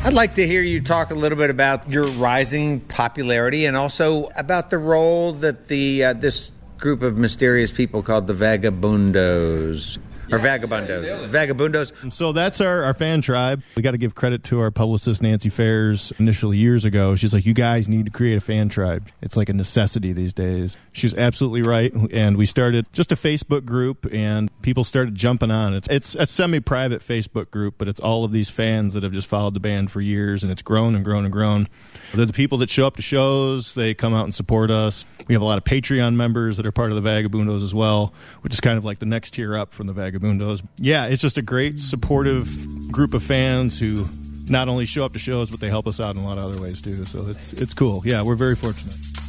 I'd like to hear you talk a little bit about your rising popularity and also about the role that this group of mysterious people called the Vagabundos. Or Vagabundos. So that's our fan tribe. We got to give credit to our publicist, Nancy Fairs, initially years ago. She's like, you guys need to create a fan tribe. It's like a necessity these days. She was absolutely right. And we started just a Facebook group, and people started jumping on it. It's a semi-private Facebook group, but it's all of these fans that have just followed the band for years, and it's grown and grown and grown. They're the people that show up to shows. They come out and support us. We have a lot of Patreon members that are part of the Vagabundos as well, which is kind of like the next tier up from the Vagabundos. Yeah, it's just a great, supportive group of fans who not only show up to shows, but they help us out in a lot of other ways, too. So it's cool. Yeah, we're very fortunate.